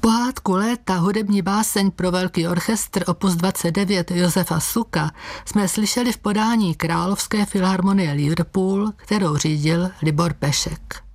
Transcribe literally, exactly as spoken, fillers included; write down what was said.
Pohádku Léta, hudební báseň pro velký orchestr opus dvacet devět Josefa Suka jsme slyšeli v podání Královské filharmonie Liverpool, kterou řídil Libor Pešek.